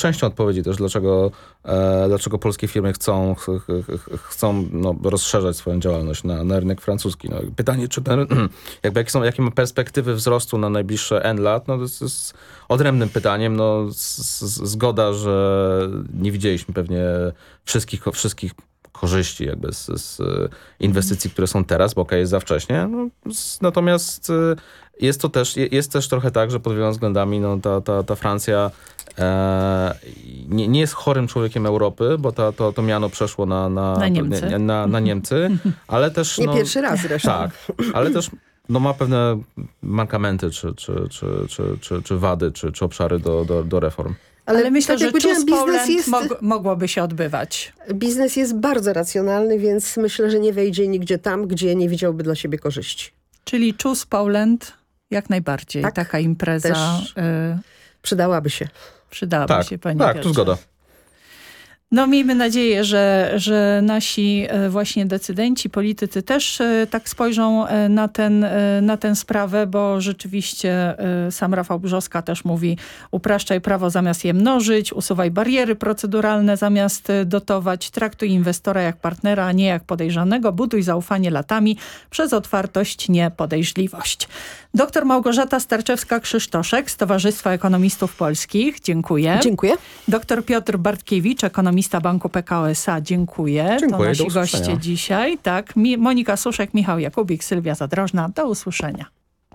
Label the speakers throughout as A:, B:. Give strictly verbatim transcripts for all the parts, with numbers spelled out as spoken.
A: częścią odpowiedzi też, dlaczego, e, dlaczego polskie firmy chcą, ch, ch, chcą no, rozszerzać swoją działalność na, na rynek francuski. No, pytanie, czy ten, jakby jakie są, jakie ma perspektywy wzrostu na najbliższe N lat, no to jest, jest odrębnym pytaniem. No, z, z, zgoda, że nie widzieliśmy pewnie wszystkich, wszystkich korzyści jakby z, z inwestycji, które są teraz, bo okej, jest za wcześnie. No, z, natomiast jest to też, jest też trochę tak, że pod wieloma względami no, ta, ta, ta Francja e, nie, nie jest chorym człowiekiem Europy, bo ta, to, to miano przeszło na, na,
B: na Niemcy,
A: na, na, na Niemcy ale też...
C: Nie
A: no,
C: pierwszy raz zresztą.
A: Tak, ale też no, ma pewne mankamenty, czy, czy, czy, czy, czy, czy wady, czy, czy obszary do, do, do reform.
B: Ale, Ale myślę,
C: tak
B: że
C: Choose
B: Poland
C: jest,
B: mog- mogłoby się odbywać.
C: Biznes jest bardzo racjonalny, więc myślę, że nie wejdzie nigdzie tam, gdzie nie widziałby dla siebie korzyści.
B: Czyli Choose Poland jak najbardziej.
C: Tak,
B: taka impreza y-
C: przydałaby się.
B: Przydałaby
A: tak,
B: się, pani
A: Tak,
B: Piotrze.
A: tu zgoda.
B: No miejmy nadzieję, że, że nasi właśnie decydenci, politycy też tak spojrzą na, ten, na tę sprawę, bo rzeczywiście sam Rafał Brzoska też mówi: upraszczaj prawo zamiast je mnożyć, usuwaj bariery proceduralne zamiast dotować, traktuj inwestora jak partnera, a nie jak podejrzanego, buduj zaufanie latami przez otwartość, nie podejrzliwość. Doktor Małgorzata Starczewska-Krzysztoszek z Towarzystwa Ekonomistów Polskich. Dziękuję.
C: Dziękuję.
B: Doktor Piotr Bartkiewicz, ekonomista Banku P K O S A. Dziękuję.
A: Dziękuję.
B: To nasi goście dzisiaj. Tak. Mi- Monika Suszek, Michał Jakubik, Sylwia Zadrożna. Do usłyszenia.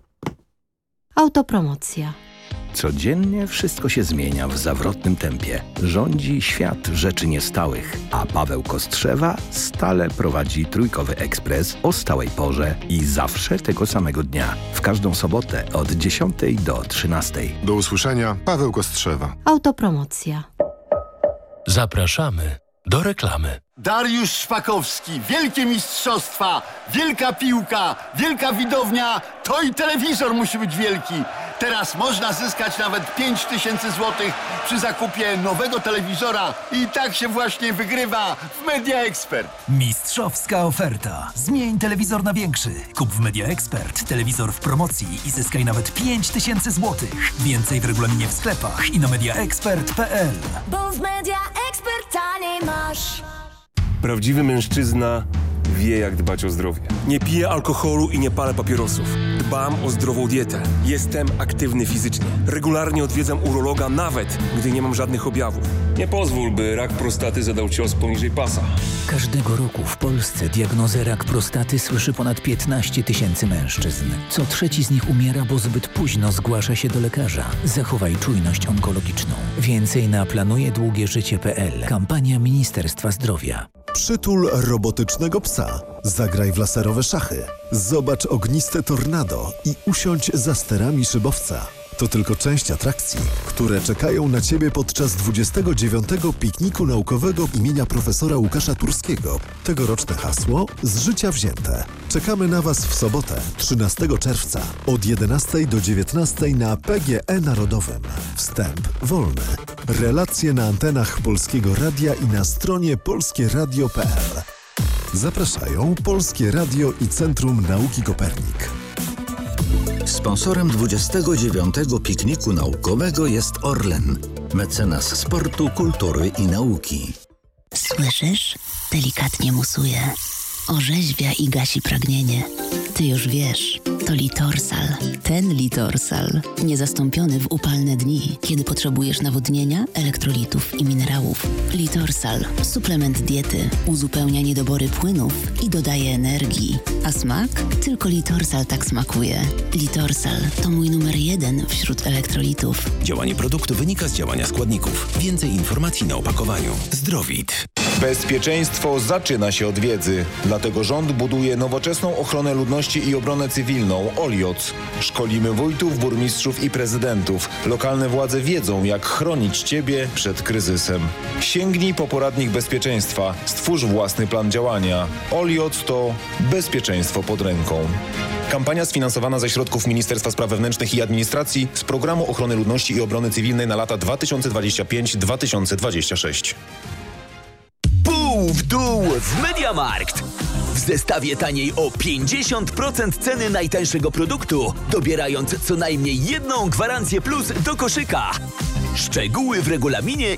D: Autopromocja.
E: Codziennie wszystko się zmienia w zawrotnym tempie. Rządzi świat rzeczy niestałych, a Paweł Kostrzewa stale prowadzi Trójkowy Ekspres o stałej porze i zawsze tego samego dnia. W każdą sobotę od dziesiątej do trzynastej.
F: Do usłyszenia, Paweł Kostrzewa.
D: Autopromocja.
G: Zapraszamy do reklamy.
H: Dariusz Szpakowski, wielkie mistrzostwa, wielka piłka, wielka widownia, to i telewizor musi być wielki. Teraz można zyskać nawet pięć tysięcy złotych przy zakupie nowego telewizora i tak się właśnie wygrywa w Media Expert.
I: Mistrzowska oferta. Zmień telewizor na większy. Kup w Media Expert telewizor w promocji i zyskaj nawet pięć tysięcy złotych. Więcej w regulaminie w sklepach i na mediaexpert kropka p l.
J: Bo w Media Expert taniej masz.
K: Prawdziwy mężczyzna wie, jak dbać o zdrowie. Nie piję alkoholu i nie palę papierosów. Dbam o zdrową dietę. Jestem aktywny fizycznie. Regularnie odwiedzam urologa, nawet gdy nie mam żadnych objawów. Nie pozwól, by rak prostaty zadał cios poniżej pasa.
L: Każdego roku w Polsce diagnozę rak prostaty słyszy ponad piętnaście tysięcy mężczyzn. Co trzeci z nich umiera, bo zbyt późno zgłasza się do lekarza. Zachowaj czujność onkologiczną. Więcej na planuje długie życie kropka p l. Kampania Ministerstwa Zdrowia.
M: Przytul robotycznego psa. Zagraj w laserowe szachy. Zobacz ogniste tornado i usiądź za sterami szybowca. To tylko część atrakcji, które czekają na Ciebie podczas dwudziestego dziewiątego pikniku naukowego imienia profesora Łukasza Turskiego. Tegoroczne hasło: z życia wzięte. Czekamy na Was w sobotę, trzynastego czerwca od jedenastej do dziewiętnastej na P G E Narodowym. Wstęp wolny. Relacje na antenach Polskiego Radia i na stronie polskie radio kropka p l. Zapraszają Polskie Radio i Centrum Nauki Kopernik.
N: Sponsorem dwudziestego dziewiątego pikniku naukowego jest Orlen, mecenas sportu, kultury i nauki.
O: Słyszysz? Delikatnie musuje. Orzeźwia i gasi pragnienie. Ty już wiesz, to Litorsal. Ten Litorsal. Niezastąpiony w upalne dni, kiedy potrzebujesz nawodnienia, elektrolitów i minerałów. Litorsal. Suplement diety. Uzupełnia niedobory płynów i dodaje energii. A smak? Tylko Litorsal tak smakuje. Litorsal to mój numer jeden wśród elektrolitów.
G: Działanie produktu wynika z działania składników. Więcej informacji na opakowaniu. Zdrowit.
P: Bezpieczeństwo zaczyna się od wiedzy. Dlatego rząd buduje nowoczesną ochronę ludności i obronę cywilną O L I O C. Szkolimy wójtów, burmistrzów i prezydentów. Lokalne władze wiedzą, jak chronić Ciebie przed kryzysem. Sięgnij po poradnik bezpieczeństwa. Stwórz własny plan działania. O L I O C to bezpieczeństwo pod ręką. Kampania sfinansowana ze środków Ministerstwa Spraw Wewnętrznych i Administracji z Programu Ochrony Ludności i Obrony Cywilnej na lata dwa tysiące dwudziesty piąty do dwa tysiące dwudziestego szóstego.
Q: Pół w dół w MediaMarkt. W zestawie taniej o pięćdziesiąt procent ceny najtańszego produktu, dobierając co najmniej jedną gwarancję plus do koszyka. Szczegóły w regulaminie